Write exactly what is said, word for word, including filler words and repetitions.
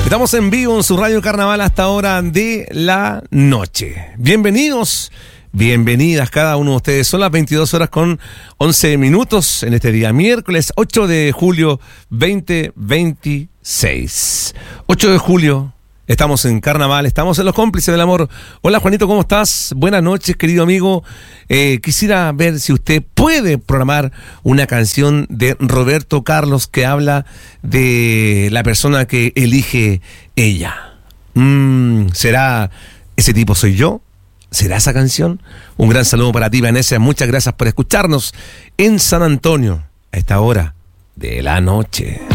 Estamos en vivo en su Radio Carnaval hasta hora de la noche. Bienvenidos, bienvenidas cada uno de ustedes. Son las veintidós horas con once minutos en este día miércoles ocho de julio veinte veintiséis. ocho de julio, estamos en Carnaval, estamos en Los Cómplices del Amor. Hola Juanito, ¿cómo estás? Buenas noches, querido amigo. Eh, quisiera ver si usted puede programar una canción de Roberto Carlos que habla de la persona que elige ella. Mm, ¿será ese tipo soy yo? ¿Será esa canción? Un gran saludo para ti, Vanessa. Muchas gracias por escucharnos en San Antonio a esta hora de la noche.